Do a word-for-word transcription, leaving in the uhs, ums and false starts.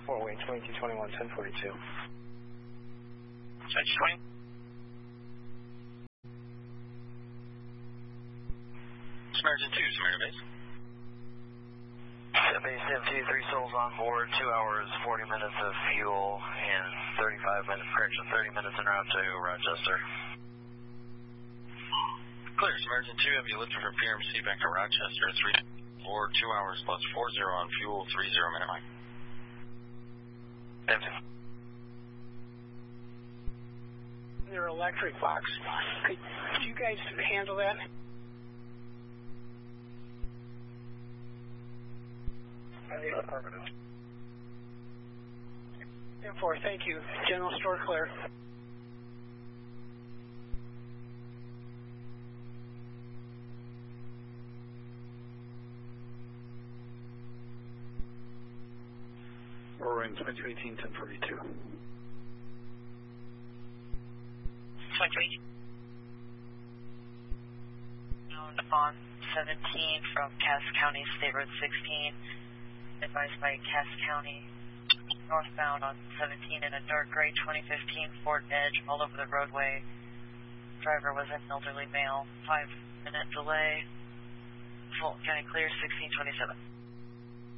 four, wing twenty-two twenty-one, ten forty-two. twenty-two twenty. Samaritan two, Samaritan base. Base M T, three souls on board, two hours, forty minutes of fuel, and thirty-five minutes, correction, thirty minutes en route to Rochester. Clear, Samaritan two, have you lifted from P R M C back to Rochester, three board, two hours plus four zero on fuel, three zero minute line. Empty. Their electric box. Could, could you guys handle that? Affirmative. ten four, thank you. General store clear. Roaring twenty-two eighteen, ten forty-two. twenty-two eighteen. On seventeen from Cass County, State Road sixteen. Advised by Cass County, northbound on seventeen in a dark gray twenty fifteen Ford Edge all over the roadway. Driver was an elderly male. Five minute delay. Fulton County clear, sixteen twenty-seven.